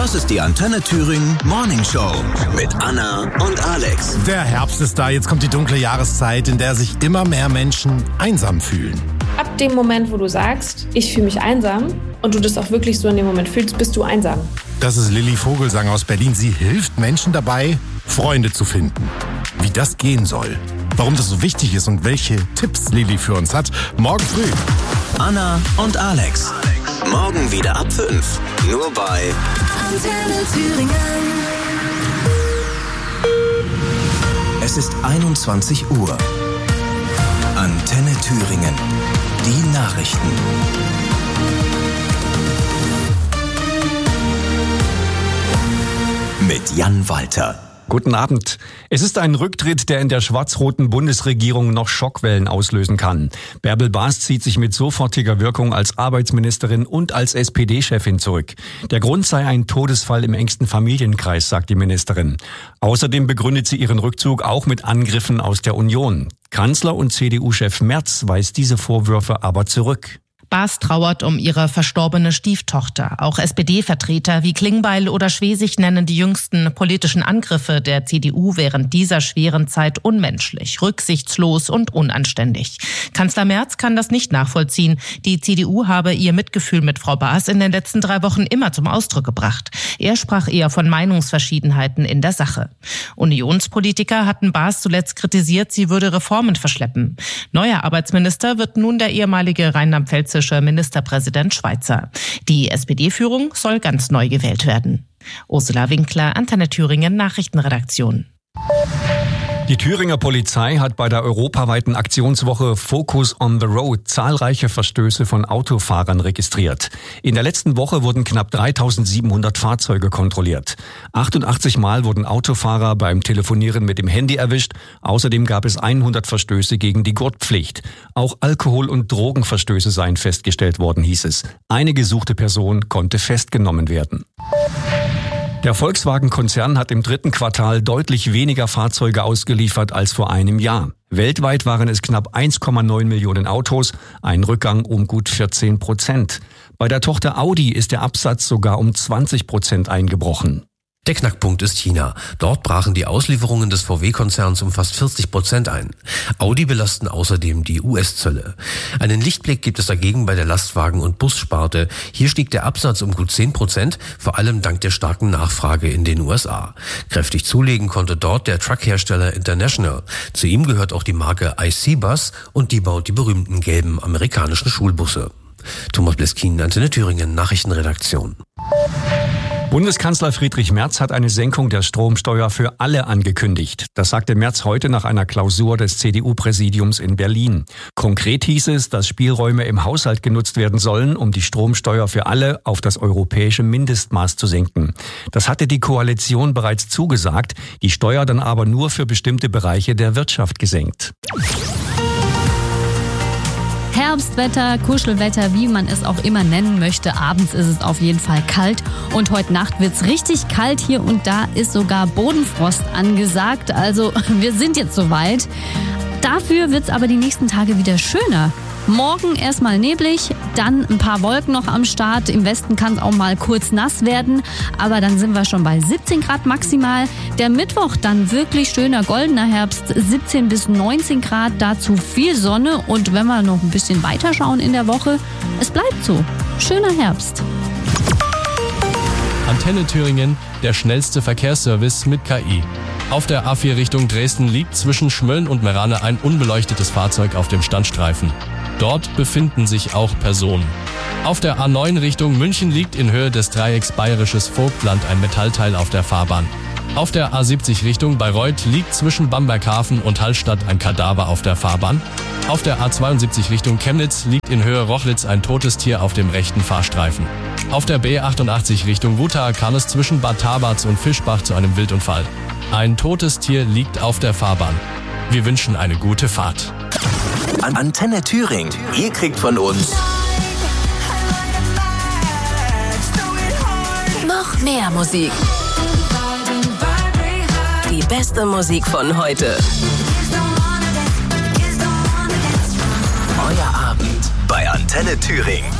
Das ist die Antenne Thüringen Morning Show mit Anna und Alex. Der Herbst ist da, jetzt kommt die dunkle Jahreszeit, in der sich immer mehr Menschen einsam fühlen. Ab dem Moment, wo du sagst, ich fühle mich einsam und du das auch wirklich so in dem Moment fühlst, bist du einsam. Das ist Lilly Vogelsang aus Berlin. Sie hilft Menschen dabei, Freunde zu finden. Wie das gehen soll, warum das so wichtig ist und welche Tipps Lilly für uns hat, morgen früh. Anna und Alex. Morgen wieder ab 5. Nur bei Antenne Thüringen. Es ist 21 Uhr. Antenne Thüringen. Die Nachrichten. Mit Jan Walter. Guten Abend. Es ist ein Rücktritt, der in der schwarz-roten Bundesregierung noch Schockwellen auslösen kann. Bärbel Bas zieht sich mit sofortiger Wirkung als Arbeitsministerin und als SPD-Chefin zurück. Der Grund sei ein Todesfall im engsten Familienkreis, sagt die Ministerin. Außerdem begründet sie ihren Rückzug auch mit Angriffen aus der Union. Kanzler und CDU-Chef Merz weist diese Vorwürfe aber zurück. Bas trauert um ihre verstorbene Stieftochter. Auch SPD-Vertreter wie Klingbeil oder Schwesig nennen die jüngsten politischen Angriffe der CDU während dieser schweren Zeit unmenschlich, rücksichtslos und unanständig. Kanzler Merz kann das nicht nachvollziehen. Die CDU habe ihr Mitgefühl mit Frau Bas in den letzten 3 Wochen immer zum Ausdruck gebracht. Er sprach eher von Meinungsverschiedenheiten in der Sache. Unionspolitiker hatten Bas zuletzt kritisiert, sie würde Reformen verschleppen. Neuer Arbeitsminister wird nun der ehemalige rheinland-pfälzische Ministerpräsident Schweizer. Die SPD-Führung soll ganz neu gewählt werden. Ursula Winkler, Antenne Thüringen Nachrichtenredaktion. Die Thüringer Polizei hat bei der europaweiten Aktionswoche Focus on the Road zahlreiche Verstöße von Autofahrern registriert. In der letzten Woche wurden knapp 3700 Fahrzeuge kontrolliert. 88 Mal wurden Autofahrer beim Telefonieren mit dem Handy erwischt. Außerdem gab es 100 Verstöße gegen die Gurtpflicht. Auch Alkohol- und Drogenverstöße seien festgestellt worden, hieß es. Eine gesuchte Person konnte festgenommen werden. Der Volkswagen-Konzern hat im 3. Quartal deutlich weniger Fahrzeuge ausgeliefert als vor einem Jahr. Weltweit waren es knapp 1,9 Millionen Autos, ein Rückgang um gut 14%. Bei der Tochter Audi ist der Absatz sogar um 20% eingebrochen. Der Knackpunkt ist China. Dort brachen die Auslieferungen des VW-Konzerns um fast 40% ein. Audi belasten außerdem die US-Zölle. Einen Lichtblick gibt es dagegen bei der Lastwagen- und Bussparte. Hier stieg der Absatz um gut 10%, vor allem dank der starken Nachfrage in den USA. Kräftig zulegen konnte dort der Truckhersteller International. Zu ihm gehört auch die Marke IC Bus und die baut die berühmten gelben amerikanischen Schulbusse. Thomas Bleskin, Antenne Thüringen, Nachrichtenredaktion. Bundeskanzler Friedrich Merz hat eine Senkung der Stromsteuer für alle angekündigt. Das sagte Merz heute nach einer Klausur des CDU-Präsidiums in Berlin. Konkret hieß es, dass Spielräume im Haushalt genutzt werden sollen, um die Stromsteuer für alle auf das europäische Mindestmaß zu senken. Das hatte die Koalition bereits zugesagt, die Steuer dann aber nur für bestimmte Bereiche der Wirtschaft gesenkt. Herbstwetter, Kuschelwetter, wie man es auch immer nennen möchte. Abends ist es auf jeden Fall kalt und heute Nacht wird's richtig kalt. Hier und da ist sogar Bodenfrost angesagt. Also wir sind jetzt soweit. Dafür wird's aber die nächsten Tage wieder schöner. Morgen erstmal neblig, dann ein paar Wolken noch am Start. Im Westen kann es auch mal kurz nass werden, aber dann sind wir schon bei 17 Grad maximal. Der Mittwoch dann wirklich schöner goldener Herbst, 17 bis 19 Grad, dazu viel Sonne. Und wenn wir noch ein bisschen weiter schauen in der Woche, es bleibt so. Schöner Herbst. Antenne Thüringen, der schnellste Verkehrsservice mit KI. Auf der A4 Richtung Dresden liegt zwischen Schmölln und Merane ein unbeleuchtetes Fahrzeug auf dem Standstreifen. Dort befinden sich auch Personen. Auf der A9 Richtung München liegt in Höhe des Dreiecks Bayerisches Vogtland ein Metallteil auf der Fahrbahn. Auf der A70 Richtung Bayreuth liegt zwischen Bamberghafen und Hallstatt ein Kadaver auf der Fahrbahn. Auf der A72 Richtung Chemnitz liegt in Höhe Rochlitz ein totes Tier auf dem rechten Fahrstreifen. Auf der B88 Richtung Wutach kam es zwischen Bad Tabarz und Fischbach zu einem Wildunfall. Ein totes Tier liegt auf der Fahrbahn. Wir wünschen eine gute Fahrt. Antenne Thüringen. Ihr kriegt von uns Noch mehr Musik. Die beste Musik von heute. Euer Abend bei Antenne Thüringen.